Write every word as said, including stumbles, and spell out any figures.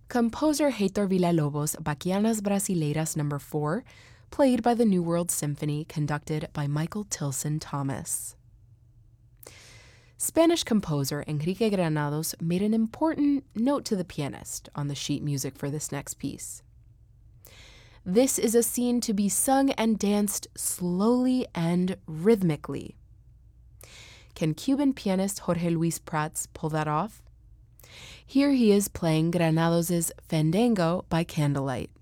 Composer Heitor Villa-Lobos' Bachianas Brasileiras number four, played by the New World Symphony, conducted by Michael Tilson Thomas. Spanish composer Enrique Granados made an important note to the pianist on the sheet music for this next piece. This is a scene to be sung and danced slowly and rhythmically. Can Cuban pianist Jorge Luis Prats pull that off? Here he is playing Granados' Fandango by Candlelight.